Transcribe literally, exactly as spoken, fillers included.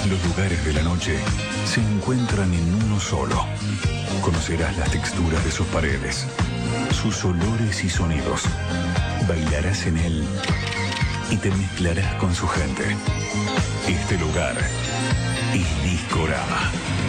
Los lugares de la noche se encuentran en uno solo. Conocerás las texturas de sus paredes, sus olores y sonidos. Bailarás en él y te mezclarás con su gente. Este lugar es Discorama.